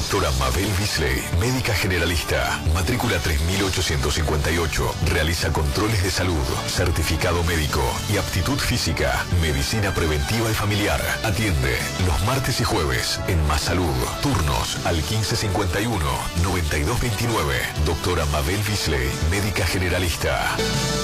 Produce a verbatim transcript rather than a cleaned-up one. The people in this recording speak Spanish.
Doctora Mabel Bisley, médica generalista, matrícula tres mil ochocientos cincuenta y ocho, realiza controles de salud, certificado médico y aptitud física, medicina preventiva y familiar. Atiende los martes y jueves en Más Salud. Turnos al quince cincuenta y uno, noventa y dos veintinueve. Doctora Mabel Bisley, médica generalista.